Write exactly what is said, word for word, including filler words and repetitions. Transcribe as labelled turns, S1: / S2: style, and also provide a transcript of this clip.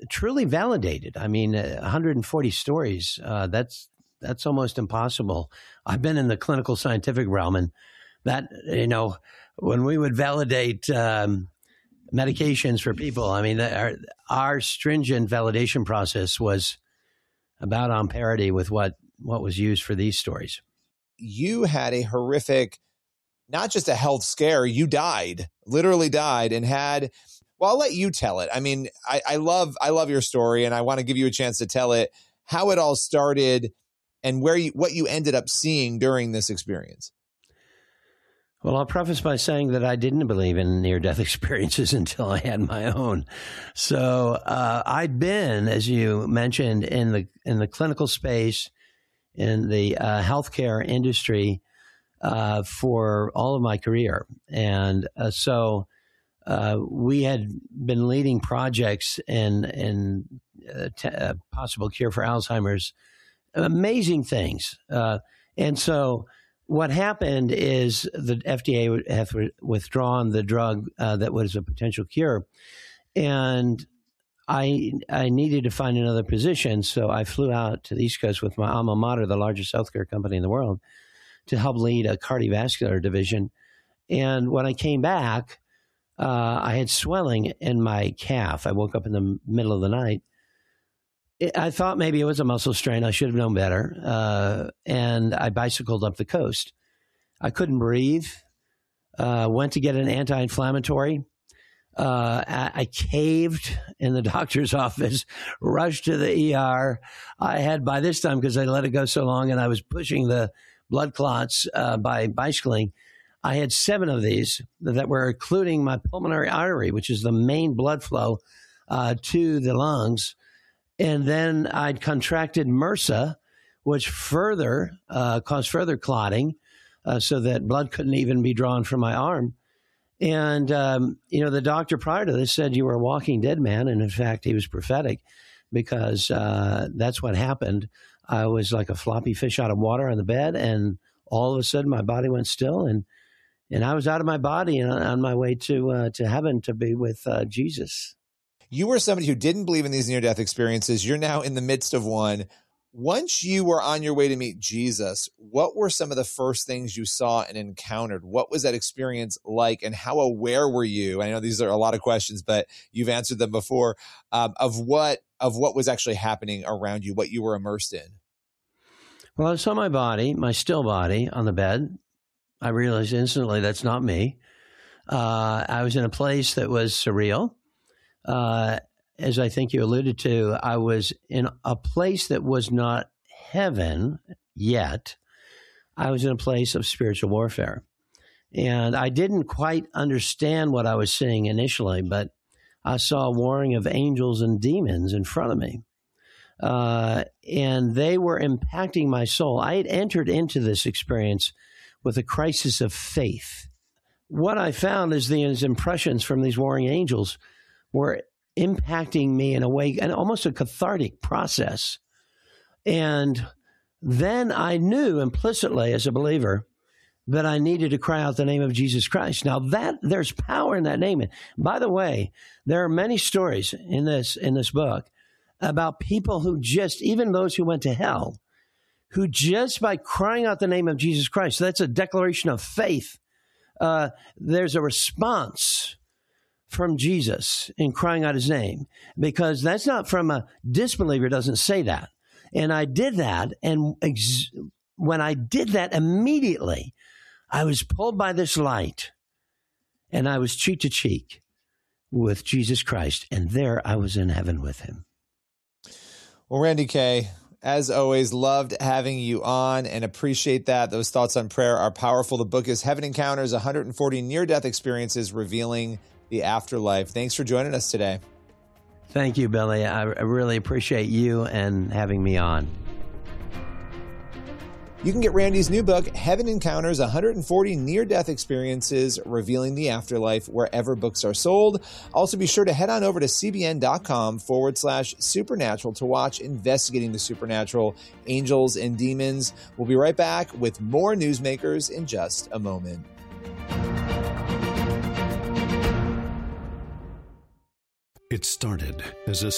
S1: truly validated. I mean, uh, one hundred forty stories, uh, that's that's almost impossible. I've been in the clinical scientific realm, and that, you know, when we would validate um, medications for people, I mean, our, our stringent validation process was about on parity with what, what was used for these stories.
S2: You had a horrific, not just a health scare, you died, literally died, and had, well, I'll let you tell it. I mean, I, I love I love your story, and I want to give you a chance to tell it, how it all started and where you, what you ended up seeing during this experience.
S1: Well, I'll preface by saying that I didn't believe in near-death experiences until I had my own. So uh, I'd been, as you mentioned, in the in the clinical space, in the uh, healthcare industry uh, for all of my career, and uh, so uh, we had been leading projects in in uh, t- a possible cure for Alzheimer's, amazing things, uh, and so. What happened is the F D A had withdrawn the drug uh, that was a potential cure, and I I needed to find another position, so I flew out to the East Coast with my alma mater, the largest healthcare company in the world, to help lead a cardiovascular division. And when I came back, uh, I had swelling in my calf. I woke up in the middle of the night. I thought maybe it was a muscle strain. I should have known better. Uh, and I bicycled up the coast. I couldn't breathe. Uh, went to get an anti-inflammatory. Uh, I, I caved in the doctor's office, rushed to the E R. I had, by this time, because I let it go so long and I was pushing the blood clots uh, by bicycling, I had seven of these that were occluding my pulmonary artery, which is the main blood flow uh, to the lungs. And then I'd contracted MRSA, which further uh, caused further clotting, uh, so that blood couldn't even be drawn from my arm. And, um, you know, the doctor prior to this said you were a walking dead man. And in fact, he was prophetic, because uh, that's what happened. I was like a floppy fish out of water on the bed. And all of a sudden my body went still, and and I was out of my body and on my way to uh, to heaven to be with uh, Jesus.
S2: You were somebody who didn't believe in these near-death experiences. You're now in the midst of one. Once you were on your way to meet Jesus, what were some of the first things you saw and encountered? What was that experience like, and how aware were you? I know these are a lot of questions, but you've answered them before, um, of what of what was actually happening around you, what you were immersed in.
S1: Well, I saw my body, my still body on the bed. I realized instantly that's not me. Uh, I was in a place that was surreal. Uh, as I think you alluded to, I was in a place that was not heaven yet. I was in a place of spiritual warfare. And I didn't quite understand what I was seeing initially, but I saw a warring of angels and demons in front of me. Uh, and they were impacting my soul. I had entered into this experience with a crisis of faith. What I found is these impressions from these warring angels were impacting me in a way, and almost a cathartic process. And then I knew implicitly as a believer that I needed to cry out the name of Jesus Christ. Now that there's power in that name. And by the way, there are many stories in this, in this book about people who just, even those who went to hell, who just by crying out the name of Jesus Christ, that's a declaration of faith. Uh, there's a response from Jesus in crying out his name, because that's not from a disbeliever, doesn't say that. And I did that. And ex- when I did that, immediately I was pulled by this light, and I was cheek to cheek with Jesus Christ. And there I was in heaven with him.
S2: Well, Randy Kay, as always, loved having you on and appreciate that. Those thoughts on prayer are powerful. The book is Heaven Encounters, one hundred forty Near-Death Experiences Revealing the Afterlife. Thanks for joining us today.
S1: Thank you, Billy. I, I really appreciate you and having me on.
S2: You can get Randy's new book, Heaven Encounters, one hundred forty Near-Death Experiences Revealing the Afterlife, wherever books are sold. Also, be sure to head on over to cbn.com forward slash supernatural to watch Investigating the Supernatural, Angels and Demons. We'll be right back with more Newsmakers in just a moment.
S3: It started as a